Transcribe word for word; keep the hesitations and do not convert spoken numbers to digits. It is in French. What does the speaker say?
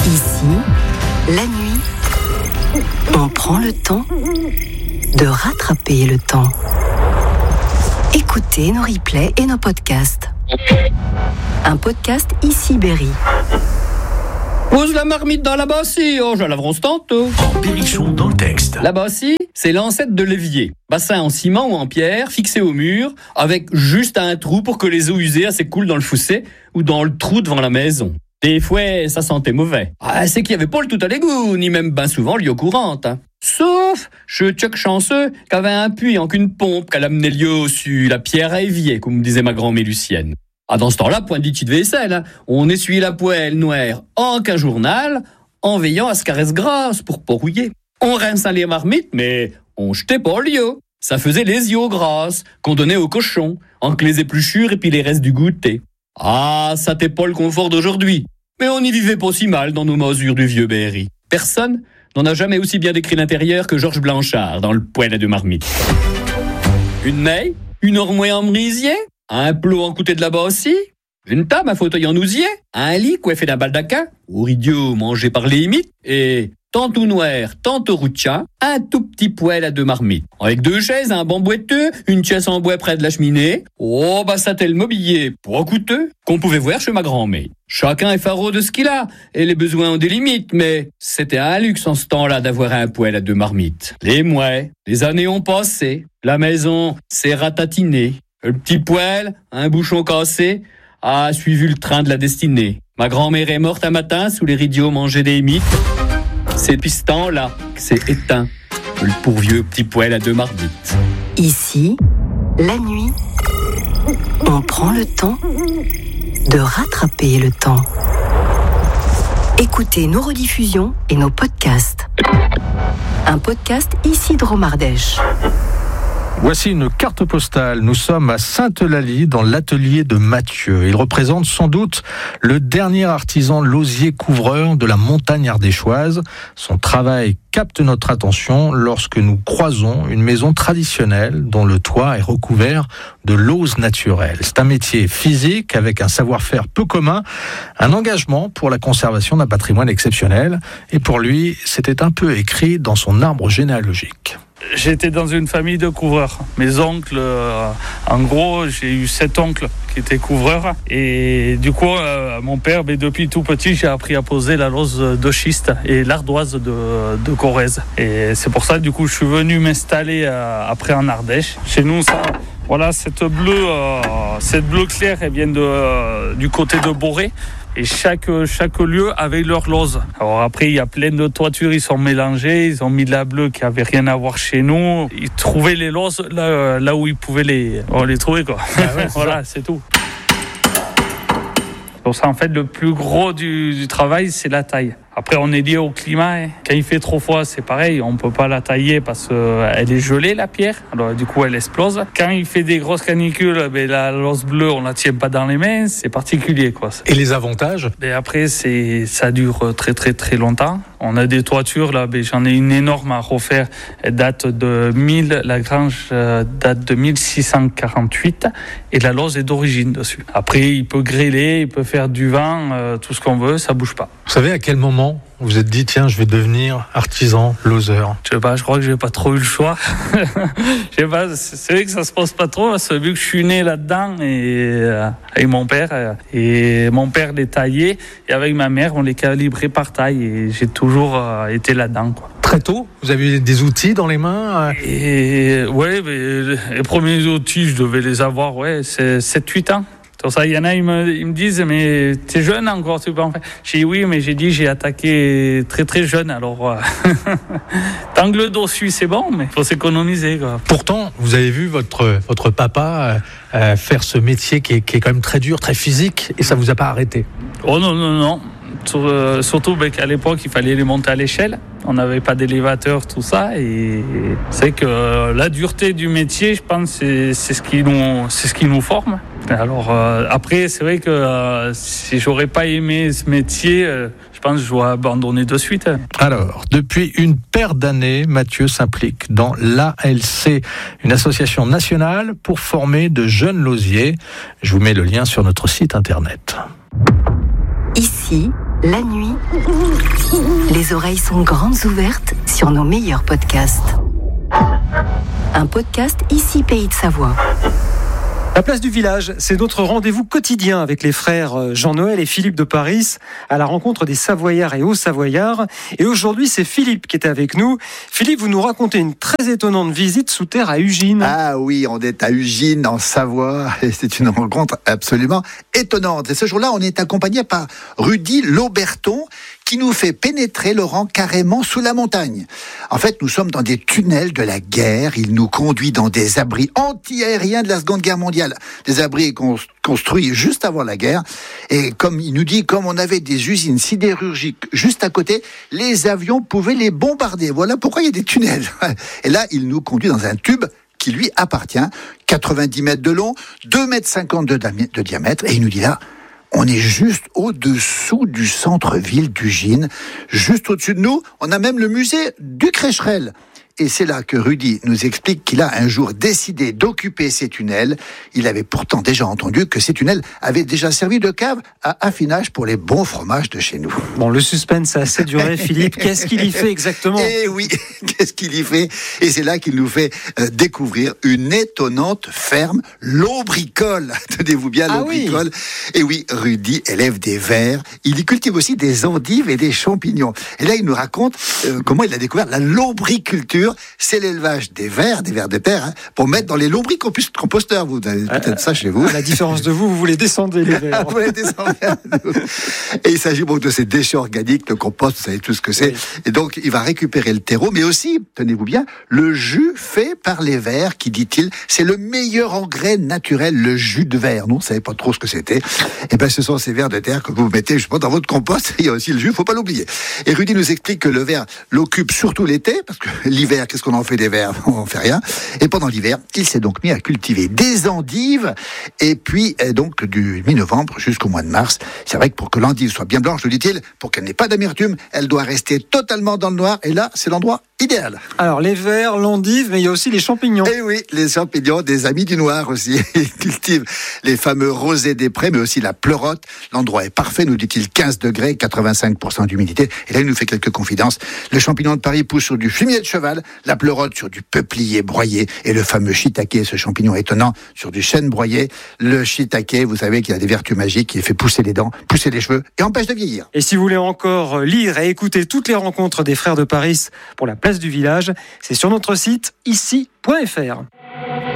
Ici, la nuit, on prend le temps de rattraper le temps. Écoutez nos replays et nos podcasts. Un podcast Ici Berry. Pose la marmite dans la bassie, oh, je la ronce tantôt. Berrichon dans le texte. La bassie, c'est l'ancêtre de l'évier. Bassin en ciment ou en pierre, fixé au mur, avec juste un trou pour que les eaux usées s'écoulent dans le fossé ou dans le trou devant la maison. Des fois, ça sentait mauvais. Ah, c'est qu'il n'y avait pas le tout à l'égout, ni même ben souvent l'eau courante. Hein. Sauf, je tchoc chanceux, qu'avait un puits en qu'une pompe qu'elle amenait l'eau sur la pierre à évier, comme disait ma grand-mère Lucienne. Ah, dans ce temps-là, point dit de vaisselle, hein. On essuyait la poêle noire en qu'un journal, en veillant à ce qu'elle reste grasse pour pas rouiller. On rinçait les marmites, mais on jetait pas l'eau. Ça faisait les yeux grasses qu'on donnait aux cochons, en que les épluchures et puis les restes du goûter. Ah, ça t'est pas le confort d'aujourd'hui. Mais on y vivait pas si mal dans nos masures du vieux Berry. Personne n'en a jamais aussi bien décrit l'intérieur que Georges Blanchard dans le poêle à deux marmites. Une maille, une ormoie en merisier, un plot en couté de la bassie, une table, un fauteuil en osier, un lit coiffé d'un baldaquin, au idiot mangé par les imites, et tantôt noir, tantôt roucha, un tout petit poêle à deux marmites. Avec deux chaises, un banc boiteux, une chaise en bois près de la cheminée. Oh, bah ça t'est le mobilier, pas coûteux, qu'on pouvait voir chez ma grand-mère. Chacun est faraud de ce qu'il a, et les besoins ont des limites, mais c'était un luxe en ce temps-là d'avoir un poêle à deux marmites. Les mois, les années ont passé, la maison s'est ratatinée. Le petit poêle, un bouchon cassé, a suivi le train de la destinée. Ma grand-mère est morte un matin sous les rideaux mangés des mythes. C'est depuis ce temps-là que c'est éteint, le pourvieux petit poêle à deux marmites. Ici, la nuit, on prend le temps de rattraper le temps. Écoutez nos rediffusions et nos podcasts. Un podcast Ici Dromardèche. Voici une carte postale. Nous sommes à Sainte-Eulalie, dans l'atelier de Mathieu. Il représente sans doute le dernier artisan lausier-couvreur de la montagne ardéchoise. Son travail capte notre attention lorsque nous croisons une maison traditionnelle dont le toit est recouvert de lauze naturelle. C'est un métier physique avec un savoir-faire peu commun, un engagement pour la conservation d'un patrimoine exceptionnel. Et pour lui, c'était un peu écrit dans son arbre généalogique. J'étais dans une famille de couvreurs. Mes oncles, euh, en gros, j'ai eu sept oncles qui étaient couvreurs. Et du coup, euh, mon père, mais depuis tout petit, j'ai appris à poser la lauze de schiste et l'ardoise de, de Corrèze. Et c'est pour ça, du coup, je suis venu m'installer euh, après en Ardèche. Chez nous, ça... Voilà, cette bleue, euh, cette bleue claire, elle vient de, euh, du côté de Boré. Et chaque, chaque lieu avait leur lauze. Alors après, il y a plein de toitures, ils sont mélangés, ils ont mis de la bleue qui avait rien à voir chez nous. Ils trouvaient les lauses là, là où ils pouvaient les, on les trouver, quoi. Ah ouais, c'est voilà, c'est tout. Pour ça, en fait, le plus gros du, du travail, c'est la taille. Après, on est lié au climat. Hein. Quand il fait trop froid, c'est pareil. On ne peut pas la tailler parce qu'elle est gelée, la pierre. Alors, du coup, elle explose. Quand il fait des grosses canicules, ben, la lauze bleue, on ne la tient pas dans les mains. C'est particulier, quoi. Et les avantages ? Ben, après, c'est, ça dure très, très, très longtemps. On a des toitures, là. Ben, j'en ai une énorme à refaire. Elle date de mille. La grange euh, date de mille six cent quarante-huit. Et la lauze est d'origine dessus. Après, il peut grêler, il peut faire du vent, euh, tout ce qu'on veut. Ça ne bouge pas. Vous savez à quel moment vous vous êtes dit, tiens, je vais devenir artisan lauzeur? Je sais pas, je crois que j'ai pas trop eu le choix. Je sais pas, c'est vrai que ça se pose pas trop, parce que vu que je suis né là-dedans, et, euh, avec mon père, euh, et mon père les taillait, et avec ma mère, on les calibrait par taille, et j'ai toujours euh, été là-dedans, quoi. Très tôt, vous avez eu des outils dans les mains? Et ouais, mais les premiers outils, je devais les avoir, ouais, c'est sept huit ans. Pour ça, il y en a, ils me, ils me disent, mais t'es jeune encore, tu peux en faire. J'ai dit oui, mais j'ai dit, j'ai attaqué très très jeune, alors euh, tant que le dos suit, c'est bon, mais il faut s'économiser, quoi. Pourtant, vous avez vu votre, votre papa euh, faire ce métier qui est, qui est quand même très dur, très physique, et ça vous a pas arrêté? Oh non, non, non. Sur, euh, surtout ben, qu'à l'époque, il fallait les monter à l'échelle. On n'avait pas d'élévateur, tout ça. Et c'est que euh, la dureté du métier, je pense, c'est, c'est, ce, qui nous, c'est ce qui nous forme. Alors euh, après, c'est vrai que euh, si j'aurais pas aimé ce métier, euh, je pense que je dois abandonner de suite. Alors, depuis une paire d'années, Mathieu s'implique dans l'A L C, une association nationale pour former de jeunes lausiers. Je vous mets le lien sur notre site internet. Ici, La nuit, les oreilles sont grandes ouvertes sur nos meilleurs podcasts. Un podcast Ici Pays de Savoie. La place du village, c'est notre rendez-vous quotidien avec les frères Jean-Noël et Philippe de Paris à la rencontre des Savoyards et Hauts-Savoyards. Et aujourd'hui, c'est Philippe qui est avec nous. Philippe, vous nous racontez une très étonnante visite sous terre à Ugine. Ah oui, on est à Ugine, en Savoie, et c'est une rencontre absolument étonnante. Et ce jour-là, on est accompagné par Rudy Lauberton, qui nous fait pénétrer, Laurent, carrément sous la montagne. En fait, nous sommes dans des tunnels de la guerre. Il nous conduit dans des abris anti-aériens de la Seconde Guerre mondiale. Des abris construits juste avant la guerre. Et comme il nous dit, comme on avait des usines sidérurgiques juste à côté, les avions pouvaient les bombarder. Voilà pourquoi il y a des tunnels. Et là, il nous conduit dans un tube qui lui appartient. quatre-vingt-dix mètres de long, deux mètres cinquante de, de diamètre. Et il nous dit là, on est juste au-dessous du centre-ville d'Ugine. Juste au-dessus de nous, on a même le musée du Crécherel. Et c'est là que Rudy nous explique qu'il a un jour décidé d'occuper ces tunnels. Il avait pourtant déjà entendu que ces tunnels avaient déjà servi de cave à affinage pour les bons fromages de chez nous. Bon, le suspense a assez duré, Philippe. Qu'est-ce qu'il y fait exactement ? Eh oui, qu'est-ce qu'il y fait ? Et c'est là qu'il nous fait euh, découvrir une étonnante ferme lombricole. Tenez-vous bien, lombricole. Ah oui. Et oui, Rudy élève des vers. Il y cultive aussi des endives et des champignons. Et là, il nous raconte euh, comment il a découvert la lombriculture. C'est l'élevage des vers, des vers de terre, hein, pour mettre dans les lombricomposteurs. Vous avez peut-être euh, ça chez vous. À la différence de vous, vous voulez descendre les vers. Vous voulez descendre. Et il s'agit donc de ces déchets organiques, le compost, vous savez tout ce que c'est. Oui. Et donc, il va récupérer le terreau, mais aussi, tenez-vous bien, le jus fait par les vers, qui, dit-il, c'est le meilleur engrais naturel, le jus de verre. Non, vous ne savez pas trop ce que c'était. Et bien, ce sont ces vers de terre que vous mettez, justement, dans votre compost. Il y a aussi le jus, il ne faut pas l'oublier. Et Rudy nous explique que le verre l'occupe surtout l'été, parce que l'hiver, qu'est-ce qu'on en fait des vers ? On n'en fait rien. Et pendant l'hiver, il s'est donc mis à cultiver des endives. Et puis, donc, du mi-novembre jusqu'au mois de mars. C'est vrai que pour que l'endive soit bien blanche, le dit-il, pour qu'elle n'ait pas d'amertume, elle doit rester totalement dans le noir. Et là, c'est l'endroit idéal. Alors, les vers, l'endive, mais il y a aussi les champignons. Et oui, les champignons, des amis du noir aussi. Ils cultivent les fameux rosés des prés, mais aussi la pleurote. L'endroit est parfait, nous dit-il, quinze degrés, quatre-vingt-cinq pour cent d'humidité. Et là, il nous fait quelques confidences. Le champignon de Paris pousse sur du fumier de cheval, la pleurote sur du peuplier broyé, et le fameux shiitake, ce champignon étonnant, sur du chêne broyé. Le shiitake, vous savez qu'il a des vertus magiques, il fait pousser les dents, pousser les cheveux, et empêche de vieillir. Et si vous voulez encore lire et écouter toutes les rencontres des frères de Paris pour la place du village, c'est sur notre site ici point f r.